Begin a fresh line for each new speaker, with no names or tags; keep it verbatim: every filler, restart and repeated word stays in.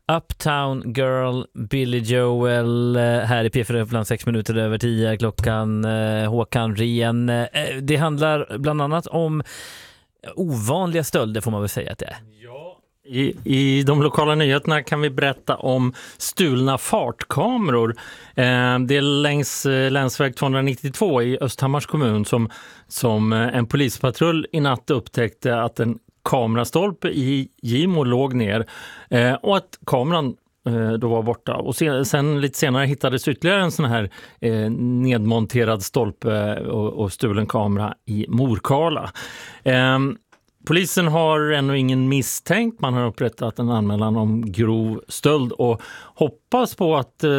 Uptown Girl, Billy Joel här i P fyra Uppland, sex minuter över tio klockan. Håkan Rehn. Det handlar bland annat om ovanliga stölder, får man väl säga att det är.
Ja. I, I de lokala nyheterna kan vi berätta om stulna fartkameror. Eh, det är längs eh, länsväg tvåhundranittiotvå i Östhammars kommun som, som eh, en polispatrull i natt upptäckte att en kamerastolpe i Gimo låg ner eh, och att kameran eh, då var borta. Och sen, sen lite senare hittades ytterligare en sån här eh, nedmonterad stolpe och, och stulen kamera i Morkala. Eh, Polisen har ännu ingen misstänkt. Man har upprättat en anmälan om grov stöld och hoppas på att